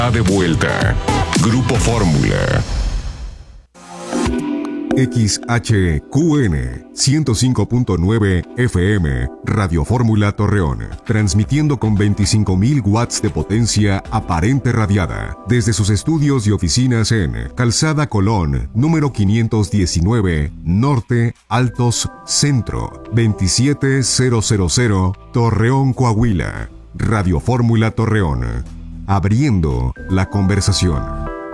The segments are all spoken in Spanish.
De vuelta. Grupo Fórmula. XHQN 105.9 FM, Radio Fórmula Torreón, transmitiendo con 25.000 watts de potencia aparente radiada, desde sus estudios y oficinas en Calzada Colón, número 519, Norte, Altos, Centro, 27000, Torreón, Coahuila. Radio Fórmula Torreón, abriendo la conversación.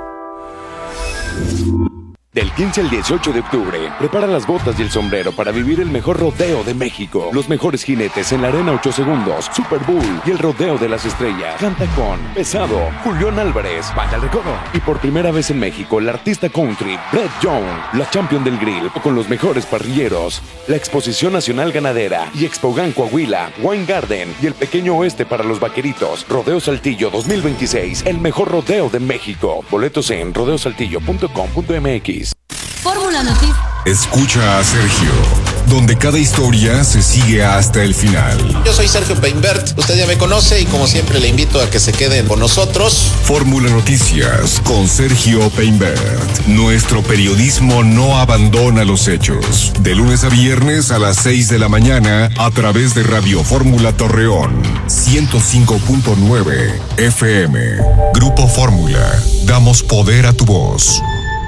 Del 15 al 18 de octubre, prepara las botas y el sombrero para vivir el mejor rodeo de México. Los mejores jinetes en la Arena 8 Segundos, Super Bowl y el Rodeo de las Estrellas. Canta con Pesado, Julián Álvarez, Banda El Recodo. Y por primera vez en México, el artista country Brett Young, la champion del grill, con los mejores parrilleros. La Exposición Nacional Ganadera y Expogan Coahuila, Wine Garden y el Pequeño Oeste para los Vaqueritos. Rodeo Saltillo 2026, el mejor rodeo de México. Boletos en rodeosaltillo.com.mx. Fórmula Noticias. Escucha a Sergio, donde cada historia se sigue hasta el final. Yo soy Sergio Peinbert, usted ya me conoce y como siempre le invito a que se queden con nosotros. Fórmula Noticias con Sergio Peinbert. Nuestro periodismo no abandona los hechos. De lunes a viernes a las 6 de la mañana a través de Radio Fórmula Torreón 105.9 FM. Grupo Fórmula. Damos poder a tu voz.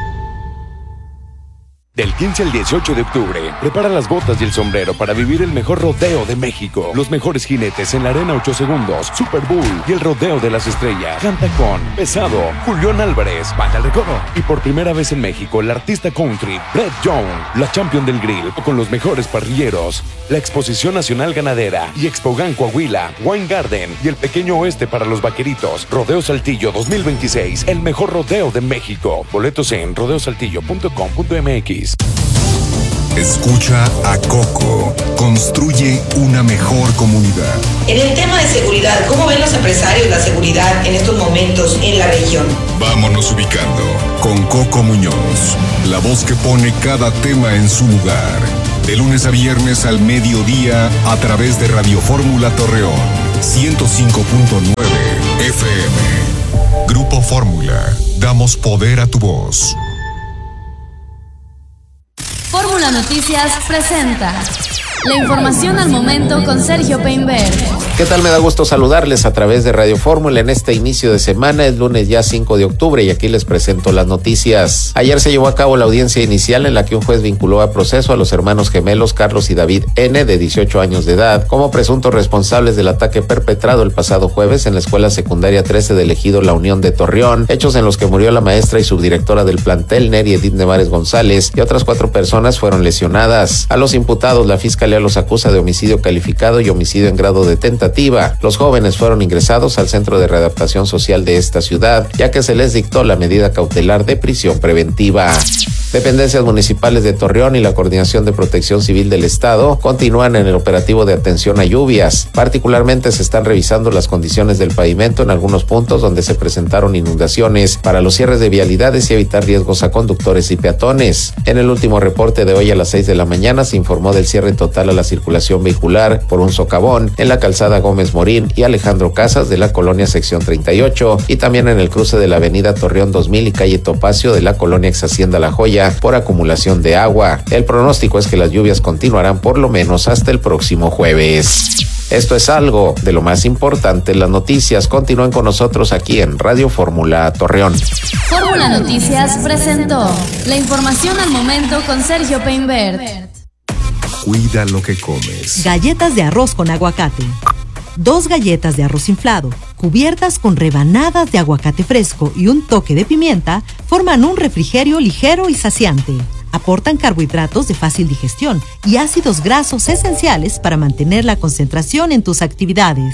Del 15 al 18 de octubre, prepara las botas y el sombrero para vivir el mejor rodeo de México. Los mejores jinetes en la Arena 8 Segundos, Super Bowl y el Rodeo de las Estrellas. Canta con Pesado, Julián Álvarez, Banda El Recodo. Y por primera vez en México, el artista country Brett Young, la champion del grill, con los mejores parrilleros. La Exposición Nacional Ganadera y Expogan Coahuila, Wine Garden y el Pequeño Oeste para los Vaqueritos. Rodeo Saltillo 2026, el mejor rodeo de México. Boletos en rodeosaltillo.com.mx. Escucha a Coco. Construye una mejor comunidad. En el tema de seguridad, ¿cómo ven los empresarios la seguridad en estos momentos en la región? Vámonos ubicando con Coco Muñoz, la voz que pone cada tema en su lugar. De lunes a viernes al mediodía a través de Radio Fórmula Torreón 105.9 FM. Grupo Fórmula. Damos poder a tu voz. Fórmula Noticias presenta la información al momento con Sergio Peinbert. ¿Qué tal? Me da gusto saludarles a través de Radio Fórmula en este inicio de semana, es lunes ya 5 de octubre y aquí les presento las noticias. Ayer se llevó a cabo la audiencia inicial en la que un juez vinculó a proceso a los hermanos gemelos Carlos y David N., de 18 años de edad, como presuntos responsables del ataque perpetrado el pasado jueves en la Escuela Secundaria 13 del Ejido La Unión de Torreón, hechos en los que murió la maestra y subdirectora del plantel, Neri Edith Nevares González, y otras 4 personas fueron lesionadas. A los imputados, la Fiscalía los acusa de homicidio calificado y homicidio en grado de tentativa. Los jóvenes fueron ingresados al Centro de Readaptación Social de esta ciudad, ya que se les dictó la medida cautelar de prisión preventiva. Dependencias municipales de Torreón y la Coordinación de Protección Civil del Estado continúan en el operativo de atención a lluvias. Particularmente se están revisando las condiciones del pavimento en algunos puntos donde se presentaron inundaciones para los cierres de vialidades y evitar riesgos a conductores y peatones. En el último reporte de hoy a las 6 de la mañana se informó del cierre total a la circulación vehicular por un socavón en la calzada Gómez Morín y Alejandro Casas de la colonia Sección 38 y también en el cruce de la avenida Torreón 2000 y calle Topacio de la colonia Ex Hacienda La Joya por acumulación de agua. El pronóstico es que las lluvias continuarán por lo menos hasta el próximo jueves. Esto es algo de lo más importante en las noticias. Continúen con nosotros aquí en Radio Fórmula Torreón. Fórmula Noticias presentó la información al momento con Sergio Peinbert. Cuida lo que comes. Galletas de arroz con aguacate. 2 galletas de arroz inflado, cubiertas con rebanadas de aguacate fresco y un toque de pimienta, forman un refrigerio ligero y saciante. Aportan carbohidratos de fácil digestión y ácidos grasos esenciales para mantener la concentración en tus actividades.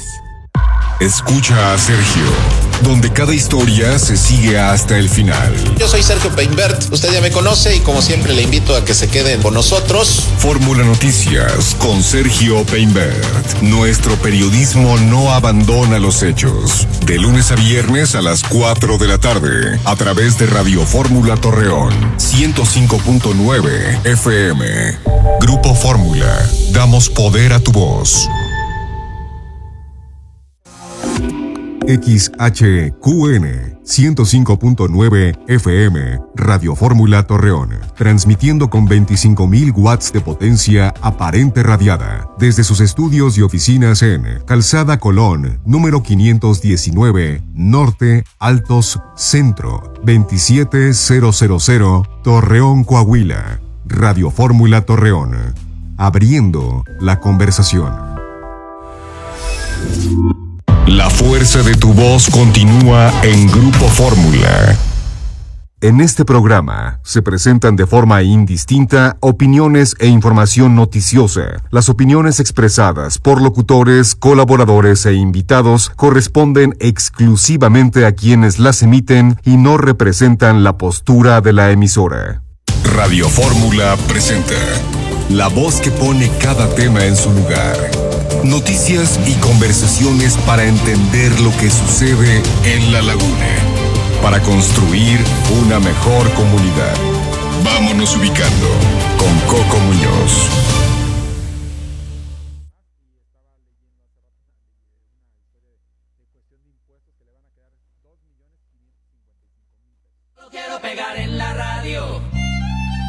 Escucha a Sergio, donde cada historia se sigue hasta el final. Yo soy Sergio Peinbert, usted ya me conoce y como siempre le invito a que se queden con nosotros. Fórmula Noticias con Sergio Peinbert. Nuestro periodismo no abandona los hechos. De lunes a viernes a las 4 de la tarde, a través de Radio Fórmula Torreón 105.9 FM. Grupo Fórmula. Damos poder a tu voz. XHQN 105.9 FM, Radio Fórmula Torreón, transmitiendo con 25.000 watts de potencia aparente radiada, desde sus estudios y oficinas en Calzada Colón, número 519, Norte, Altos, Centro, 27000, Torreón, Coahuila. Radio Fórmula Torreón, abriendo la conversación. La fuerza de tu voz continúa en Grupo Fórmula. En este programa se presentan de forma indistinta opiniones e información noticiosa. Las opiniones expresadas por locutores, colaboradores e invitados corresponden exclusivamente a quienes las emiten y no representan la postura de la emisora. Radio Fórmula presenta la voz que pone cada tema en su lugar. Noticias y conversaciones para entender lo que sucede en la laguna, para construir una mejor comunidad. Vámonos ubicando con Coco Muñoz. Quiero pegar en la radio.